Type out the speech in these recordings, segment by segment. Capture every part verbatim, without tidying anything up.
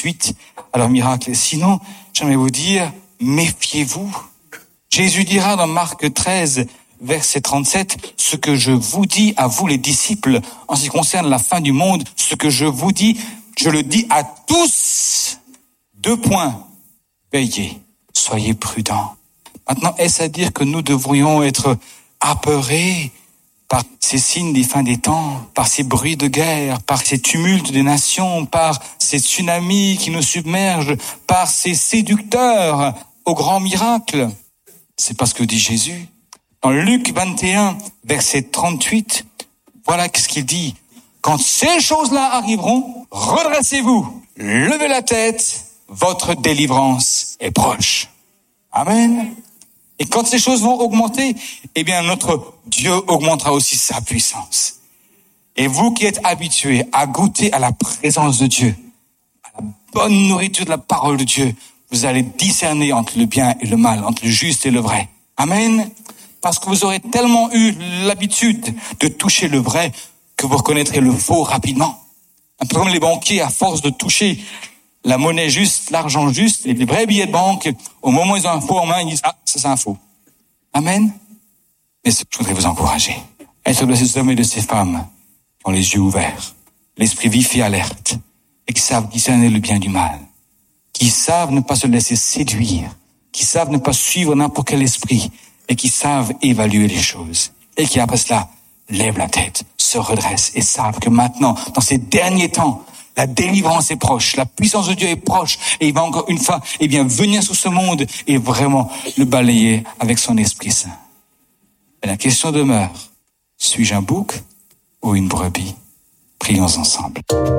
suite à leur miracle. Sinon, j'aimerais vous dire, méfiez-vous. Jésus dira dans Marc treize, verset trente-sept, ce que je vous dis à vous les disciples, en ce qui concerne la fin du monde, ce que je vous dis, je le dis à tous. Deux points. Veillez, soyez prudents. Maintenant, est-ce à dire que nous devrions être apeurés par ces signes des fins des temps, par ces bruits de guerre, par ces tumultes des nations, par ces tsunamis qui nous submergent, par ces séducteurs aux grands miracles? C'est pas ce que dit Jésus. Dans Luc vingt et un, verset trente-huit, voilà ce qu'il dit. Quand ces choses-là arriveront, redressez-vous, levez la tête, votre délivrance est proche. Amen. Et quand ces choses vont augmenter, eh bien notre Dieu augmentera aussi sa puissance. Et vous qui êtes habitués à goûter à la présence de Dieu, à la bonne nourriture de la parole de Dieu, vous allez discerner entre le bien et le mal, entre le juste et le vrai. Amen. Parce que vous aurez tellement eu l'habitude de toucher le vrai que vous reconnaîtrez le faux rapidement. Un peu comme les banquiers, à force de toucher la monnaie juste, l'argent juste, et les vrais billets de banque, au moment où ils ont un faux en main, ils disent « Ah, ça c'est un faux ». Amen. Mais je voudrais vous encourager. Être de ces hommes et de ces femmes qui ont les yeux ouverts, l'esprit vif et alerte, et qui savent discerner le bien du mal, qui savent ne pas se laisser séduire, qui savent ne pas suivre n'importe quel esprit, et qui savent évaluer les choses, et qui après cela lèvent la tête, se redressent et savent que maintenant, dans ces derniers temps, la délivrance est proche, la puissance de Dieu est proche, et il va encore une fois, eh bien, venir sur ce monde et vraiment le balayer avec son Esprit Saint. Et la question demeure, suis-je un bouc ou une brebis? Prions ensemble.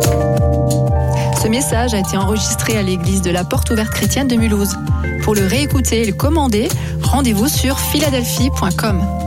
Ce message a été enregistré à l'église de la Porte Ouverte Chrétienne de Mulhouse. Pour le réécouter et le commander, rendez-vous sur philadelphie point com.